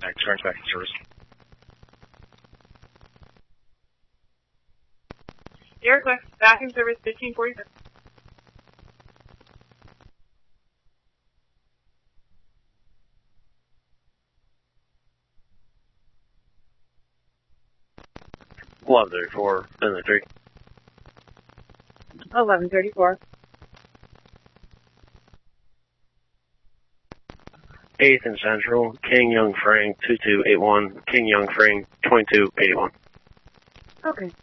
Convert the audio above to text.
Turns back to service. Air Request, bathroom service 1546. Love 34, then the 3. 1134. 8th and Central, King Young Frank 2281, King Young Frank 2281. Okay.